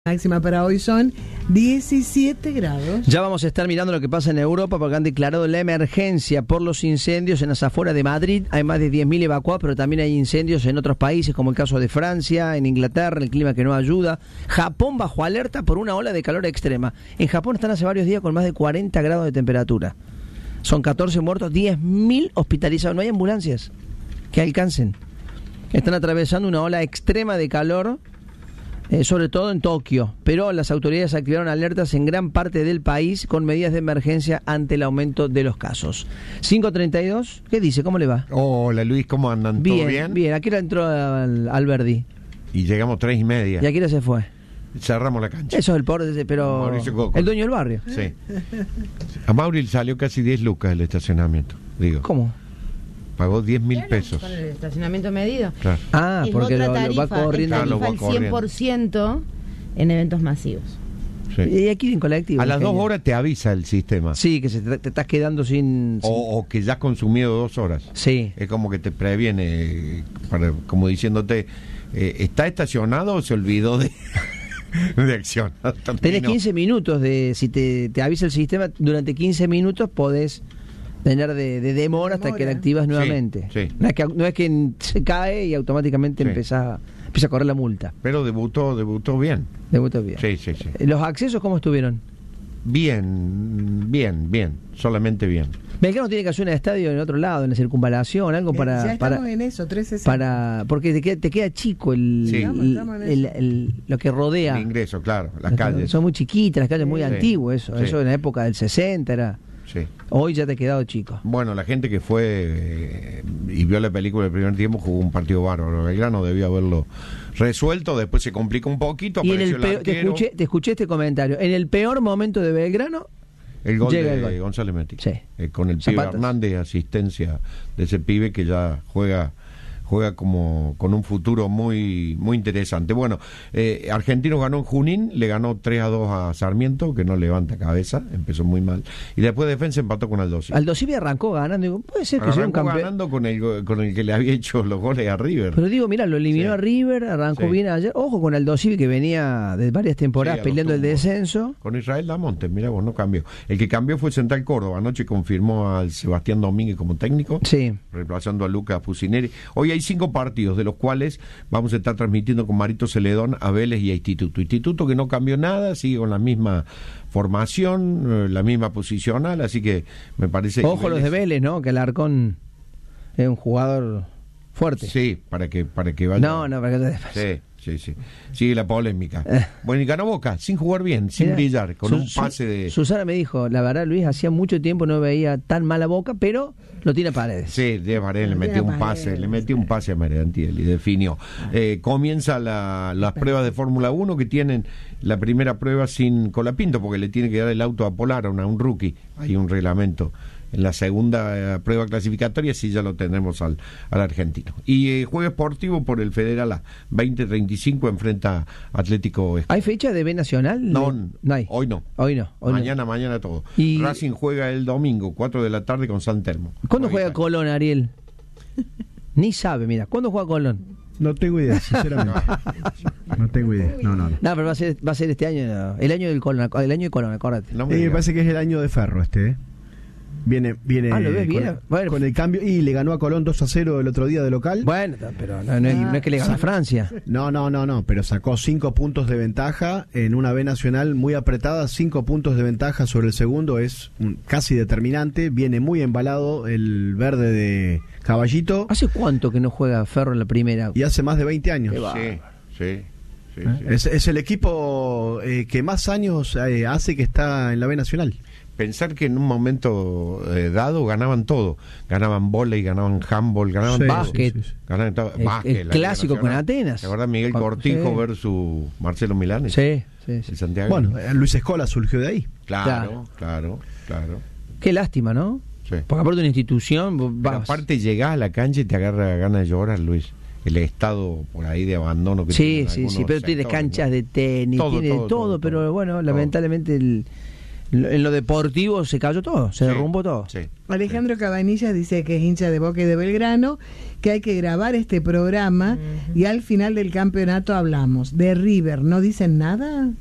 Máxima para hoy son 17 grados. Ya vamos a estar mirando lo que pasa en Europa porque han declarado la emergencia por los incendios en las afueras de Madrid. Hay más de 10.000 evacuados, pero también hay incendios en otros países, como el caso de Francia, en Inglaterra, el clima que no ayuda. Japón bajo alerta por una ola de calor extrema. En Japón están hace varios días con más de 40 grados de temperatura. Son 14 muertos, 10.000 hospitalizados. No hay ambulancias que alcancen. Están atravesando una ola extrema de calor, sobre todo en Tokio, pero las autoridades activaron alertas en gran parte del país con medidas de emergencia ante el aumento de los casos. 5:32, ¿qué dice? ¿Cómo le va? Hola Luis, ¿cómo andan? ¿Todo bien? Bien, ¿a qué hora entró Alberdi? Y llegamos 3:30. ¿Y a qué hora se fue? Cerramos la cancha. Eso es el pobre, pero el dueño del barrio. Sí. A Mauri salió casi 10 lucas el estacionamiento, digo. ¿Cómo? Pagó 10.000 pesos. Con el estacionamiento medido. Claro. Ah, es porque otra lo tarifa, va corriendo. es Claro, tarifa lo va al 100% en eventos masivos. Sí. Y aquí en colectivo. A las 2 genio. horas te avisa el sistema. Sí, que te estás quedando sin... O que ya has consumido 2 horas. Sí. Es como que te previene, como diciéndote, ¿está estacionado o se olvidó de acción? Tenés 15 minutos si te avisa el sistema, durante 15 minutos podés tener de demora hasta que la activas nuevamente. Sí. No es que se cae y automáticamente Sí. empieza a correr la multa. Pero debutó bien. Debutó bien. Sí. ¿Los accesos cómo estuvieron? Bien. Solamente bien. Belgrano tiene que hacer un estadio en otro lado, en la circunvalación, algo para... Ya estamos en eso, 13. Porque te queda chico Sí. lo que rodea. El ingreso, claro, las calles. Son muy chiquitas, las calles muy Sí. antiguas, eso. Sí. Eso en la época del 60 era... Sí. Hoy ya te ha quedado chico. Bueno, la gente que fue y vio la película el primer tiempo jugó un partido bárbaro. Belgrano debió haberlo resuelto, después se complica un poquito. Y en el apareció arquero. te escuché este comentario. En el peor momento de Belgrano, El gol llega de el gol. González Metti. Sí. Con el pibe Zapatas. Hernández, asistencia de ese pibe que ya juega como con un futuro muy interesante. Bueno, Argentinos ganó en Junín, le ganó 3-2 a Sarmiento, que no levanta cabeza, empezó muy mal. Y después Defensa empató con Aldosivi. Aldosivi arrancó ganando. Digo, puede ser que sea un Arrancó campeón. ganando con el que le había hecho los goles a River. Pero digo, mira, lo eliminó Sí. a River, arrancó Sí. bien ayer. Ojo con Aldosivi, que venía de varias temporadas Sí, peleando el tuvo. descenso. Con Israel Damonte, mira vos, no cambió. El que cambió fue Central Córdoba. Anoche confirmó al Sebastián Domínguez como técnico, Sí. reemplazando a Lucas Fusineri. Hoy hay 5 partidos, de los cuales vamos a estar transmitiendo con Marito Celedón a Vélez y a Instituto. Instituto que no cambió nada, sigue con la misma formación, la misma posicional, así que me parece Ojo que los de Vélez, ¿no? Que Alarcón es un jugador fuerte. Sí, para que vaya. No, para que Sí. Sigue la polémica. Bueno, y ganó Boca, sin jugar bien, sin Mirá, brillar, con un pase de... Susana me dijo, la verdad, Luis, hacía mucho tiempo no veía tan mala Boca, pero lo tiene a Paredes. Sí, de Paredes le metió un pase a Merentiel y definió. Comienza las pruebas de Fórmula 1 que tienen la primera prueba sin Colapinto, porque le tiene que dar el auto a Polar, a un rookie. Hay un reglamento. En la segunda prueba clasificatoria sí ya lo tendremos al argentino. Y juego esportivo por el Federal A, 20:35 enfrenta Atlético Escalón. ¿Hay fecha de B Nacional? No hay. Hoy no. Mañana todo. Y... Racing juega el domingo, 4 de la tarde con San Telmo. ¿Cuándo juega Colón, Ariel? Ni sabe, mira. ¿Cuándo juega Colón? No tengo idea, sinceramente. No tengo idea. No. No, pero va a ser este año, el año del Colón, acuérdate. No Me digas. parece que es el año de Ferro este. Viene ¿lo ves bien? Bueno. con el cambio y le ganó a Colón 2-0 el otro día de local. Bueno, pero no es que le gana a Francia. No, pero sacó 5 puntos de ventaja en una B Nacional muy apretada, 5 puntos de ventaja sobre el segundo, es casi determinante, viene muy embalado el verde de Caballito ¿Hace cuánto que no juega Ferro en la primera? y hace más de 20 años. Sí. Es el equipo que más años hace que está en la B Nacional. Pensar que en un momento dado ganaban todo, ganaban vóley, ganaban handball, ganaban Sí, básquet, sí. ganaban todo. El Básquet, la clásico Liga Nacional. con Atenas. ¿Te acuerdas Miguel Cuando- Cortijo sí. versus Marcelo Milani? Sí. El Santiago. Bueno, Luis Escola surgió de ahí. Claro. Qué lástima, ¿no? Sí. Porque aparte de una institución, vos Pero vas. aparte llegás a la cancha y te agarra ganas de llorar, Luis. El estado por ahí de abandono que Sí, tienen algunos pero tiene sectores, canchas ¿no? de tenis, tiene todo, pero bueno, lamentablemente En lo deportivo se cayó todo, se derrumbó todo. Sí. Alejandro Cabanillas dice que es hincha de Boca y de Belgrano, que hay que grabar este programa y al final del campeonato hablamos. De River, ¿no dicen nada?